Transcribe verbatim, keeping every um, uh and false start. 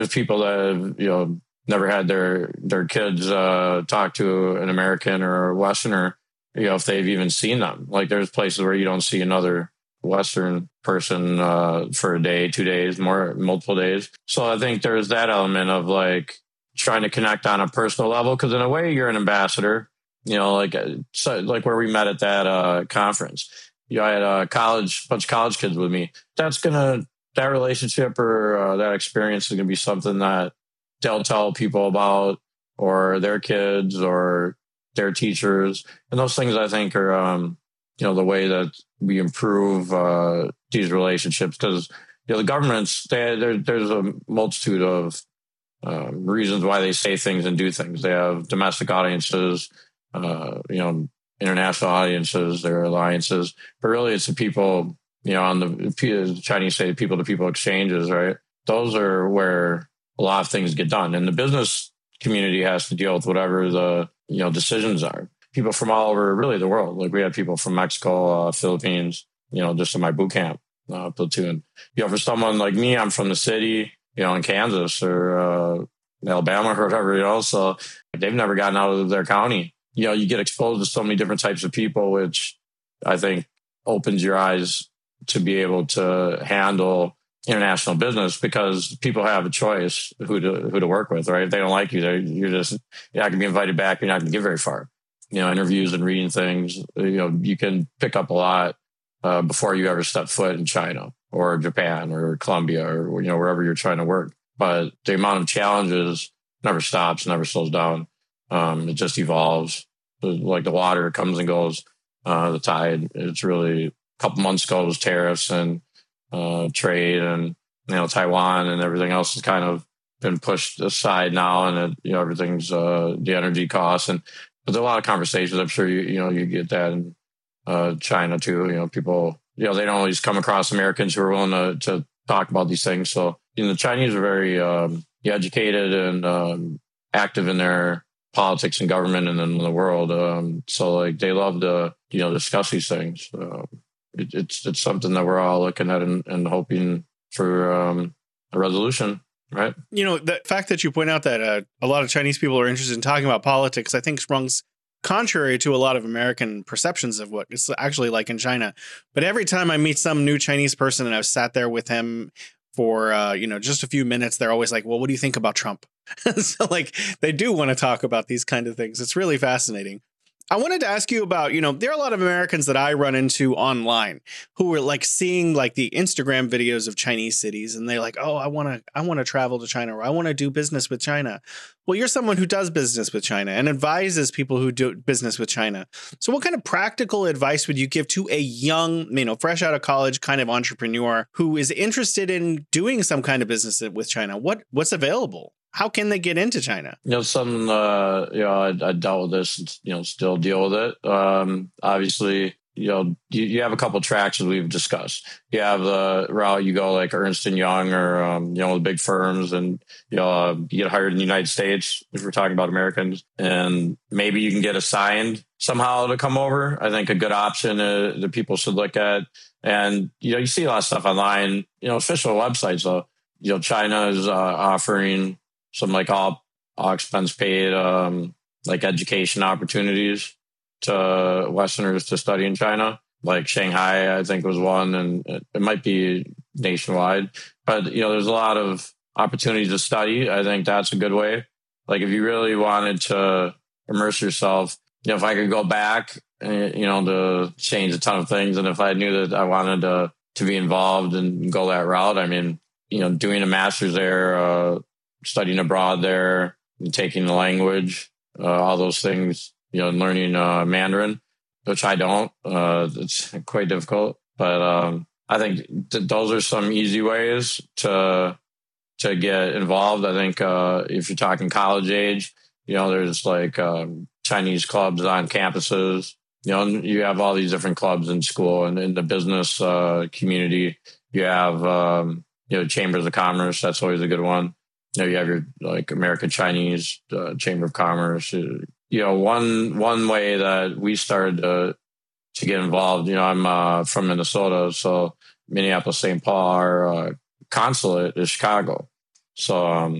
there's people that have, you know, never had their their kids uh, talk to an American or a Westerner, you know, if they've even seen them. Like there's places where you don't see another Western person uh, for a day, two days, more multiple days. So I think there's that element of like trying to connect on a personal level, because in a way you're an ambassador. You know, like so, like where we met at that uh, conference. You know, I had a college bunch of college kids with me. That's gonna that relationship or uh, that experience is gonna be something that they'll tell people about, or their kids, or their teachers, and those things I think are, um, you know, the way that we improve uh, these relationships. Because you know, the governments, they, there's a multitude of um, reasons why they say things and do things. They have domestic audiences, uh, you know, international audiences, their alliances, but really it's the people, you know, on the, the Chinese say people to people exchanges, right? Those are where a lot of things get done. And the business community has to deal with whatever the, you know, decisions are. People from all over really the world. Like we had people from Mexico, uh, Philippines, you know, just in my boot camp uh, platoon. You know, for someone like me, I'm from the city, you know, in Kansas or uh, Alabama or whatever, you know, so they've never gotten out of their county. You know, you get exposed to so many different types of people, which I think opens your eyes to be able to handle international business, because people have a choice who to who to work with, right? If they don't like you, you're just you're not going to be invited back. You're not going to get very far. You know, interviews and reading things, you know, you can pick up a lot uh, before you ever step foot in China or Japan or Colombia or, you know, wherever you're trying to work. But the amount of challenges never stops, never slows down. Um, it just evolves. Like the water comes and goes, uh, the tide. It's really a couple months ago, it was tariffs and uh, trade, and, you know, Taiwan and everything else has kind of been pushed aside now. And, it, you know, everything's uh, the energy costs. And but there's a lot of conversations. I'm sure you, you know, you get that in uh, China too. You know, people, you know, they don't always come across Americans who are willing to, to talk about these things. So, you know, the Chinese are very um, educated and um, active in their politics and government and in the world. Um, so like they love to, you know, discuss these things. Uh, it, it's, it's something that we're all looking at and, and hoping for um, a resolution. Right. You know, the fact that you point out that uh, a lot of Chinese people are interested in talking about politics, I think runs contrary to a lot of American perceptions of what it's actually like in China. But every time I meet some new Chinese person and I've sat there with him for, uh, you know, just a few minutes, they're always like, well, what do you think about Trump? So like they do want to talk about these kind of things. It's really fascinating. I wanted to ask you about, you know, there are a lot of Americans that I run into online who are like seeing like the Instagram videos of Chinese cities and they're like, oh, I want to I want to travel to China, or I want to do business with China. Well, you're someone who does business with China and advises people who do business with China. So what kind of practical advice would you give to a young, you know, fresh out of college kind of entrepreneur who is interested in doing some kind of business with China? What what's available? How can they get into China? You know, some, uh, you know, I, I dealt with this, and, you know, still deal with it. Um, obviously, you know, you, you have a couple of tracks as we've discussed. You have the route you go like Ernst and Young or, um, you know, the big firms, and, you know, uh, you get hired in the United States if we're talking about Americans, and maybe you can get assigned somehow to come over. I think a good option uh, that people should look at. And, you know, you see a lot of stuff online, you know, official websites, though. You know, China is uh, offering some like all, all expense paid, um, like education opportunities to Westerners to study in China. Like Shanghai, I think was one, and it, it might be nationwide. But, you know, there's a lot of opportunities to study. I think that's a good way. Like if you really wanted to immerse yourself, you know, if I could go back, you know, to change a ton of things, and if I knew that I wanted to to be involved and go that route, I mean, you know, doing a master's there, uh, studying abroad there, taking the language, uh, all those things, you know, and learning uh, Mandarin, which I don't. Uh, it's quite difficult. But um, I think th- those are some easy ways to to get involved. I think uh, if you're talking college age, you know, there's like um, Chinese clubs on campuses. You know, and you have all these different clubs in school, and in the business uh, community, you have, um, you know, chambers of commerce. That's always a good one. You know, you have your like American Chinese uh, Chamber of Commerce. You know, one one way that we started to to get involved. You know, I'm uh, from Minnesota, so Minneapolis, Saint Paul, our uh, consulate is Chicago. So um,